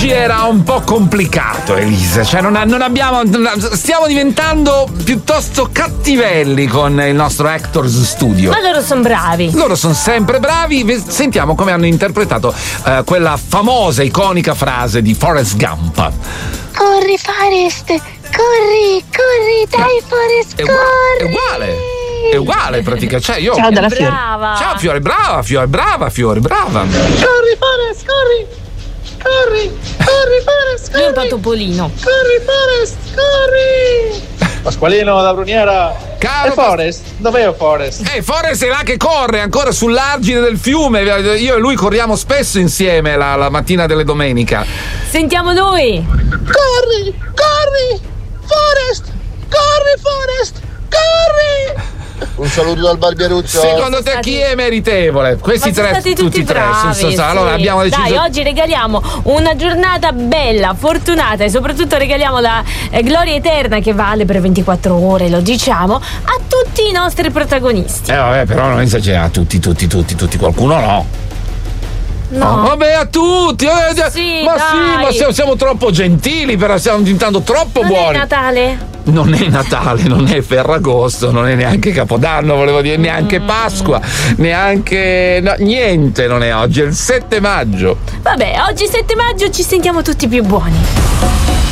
oggi era un po' complicato, Elisa. Cioè, non abbiamo. Stiamo diventando piuttosto cattivelli con il nostro Actors Studio. Ma loro sono bravi. Loro sono sempre bravi. Sentiamo come hanno interpretato quella famosa, iconica frase di Forrest Gump. Corri, Forrest! Corri, dai, Forrest, corri! È uguale praticamente. Cioè, io. Ciao dalla Fiore. Brava. Ciao Fiore, brava Fiore. Corri, Forrest, corri! Corri, Forrest, Lui è un po' corri! topolino. Corri, Forrest, corri! Pasqualino da Bruniera. Caro E Forrest? Dov'è Forrest? Forrest è là che corre ancora sull'argine del fiume. Io e lui corriamo spesso insieme la mattina delle domenica. Sentiamo lui. Corri! Forrest! Corri! Un saluto dal Barbieruzzo. Secondo te chi è meritevole? Questi Ma sono tre, stati tutti bravi, tre. sì. Allora abbiamo deciso. Dai, oggi regaliamo una giornata bella, fortunata e soprattutto regaliamo la gloria eterna che vale per 24 ore, lo diciamo, a tutti i nostri protagonisti. Vabbè, però non esagera, tutti, qualcuno no. No. Vabbè, a tutti! Sì, ma dai. sì, ma siamo troppo gentili, però stiamo diventando troppo Non buoni. è Natale? Non è Natale, non è Ferragosto, non è neanche Capodanno, volevo dire, neanche Pasqua, neanche. No, niente non è oggi, è il 7 maggio. Vabbè, oggi 7 maggio ci sentiamo tutti più buoni.